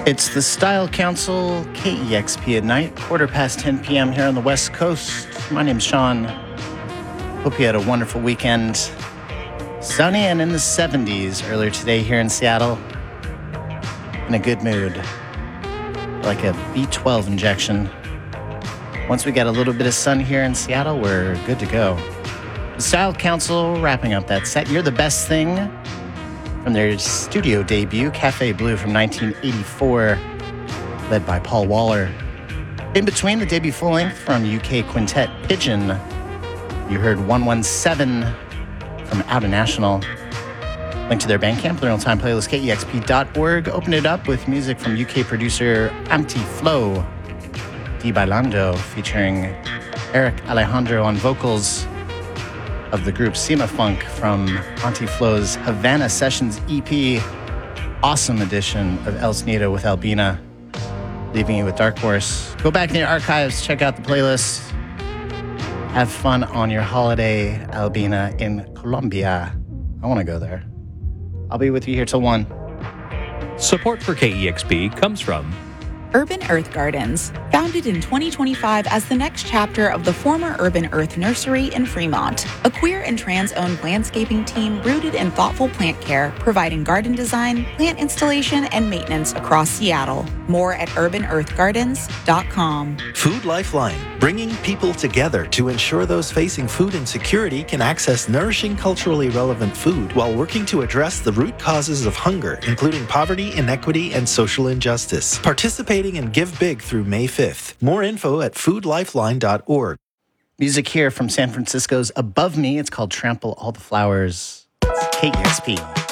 It's the Style Council, KEXP at night, 10:15 p.m. here on the West Coast. My name's Sean. Hope you had a wonderful weekend. Sunny and in the 70s earlier today here in Seattle. In a good mood. Like a B12 injection. Once we get a little bit of sun here in Seattle, we're good to go. The Style Council wrapping up that set. You're the Best Thing from their studio debut, Cafe Blue from 1984, led by Paul Waller. In between, the debut full-length from UK quintet Pigeon. You heard 117 from Outta National. Link to their Bandcamp, their own-time playlist, kexp.org. Open it up with music from UK producer Auntie Flo Di Bailando, featuring Eric Alejandro on vocals of the group Sima Funk from Auntie Flo's Havana Sessions EP. Awesome edition of El Sonido with Albina, leaving you with Dark Horse. Go back in your archives, check out the playlist. Have fun on your holiday, Albina, in Colombia. I want to go there. I'll be with you here till 1. Support for KEXP comes from Urban Earth Gardens, founded in 2025 as the next chapter of the former Urban Earth Nursery in Fremont, a queer and trans-owned landscaping team rooted in thoughtful plant care, providing garden design, plant installation, and maintenance across Seattle. More at urbanearthgardens.com. Food Lifeline, bringing people together to ensure those facing food insecurity can access nourishing, culturally relevant food while working to address the root causes of hunger, including poverty, inequity, and social injustice. Participating and give big through May 5th. More info at foodlifeline.org. Music here from San Francisco's Above Me. It's called Trample All the Flowers. It's KEXP.